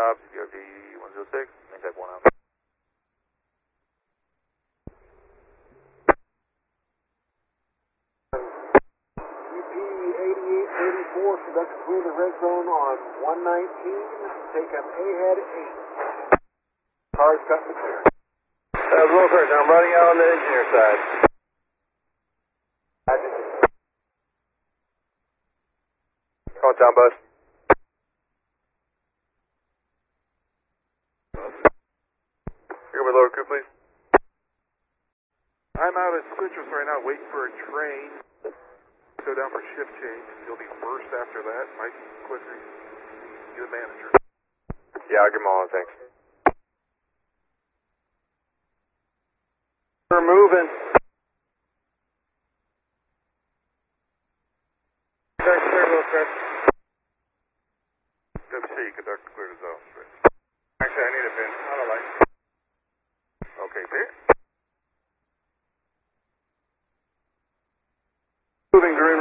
CRV 106, main type 1 out. UP 8834, conduct through the red zone on 119, take an ahead 8. Cars cut to clear. Below first, I'm running out on the engineer side. Call town bus. Here with lower crew, please. I'm out at Citrus right now waiting for a train. Go down for shift change. You'll be first after that. Might be quicker. You're the manager. Yeah, I'll give them all, thanks. We're moving. Conduct clear, low press. WC, conduct clear to zone. Actually, I need a pin. On the light. Okay, clear. Moving, Drew.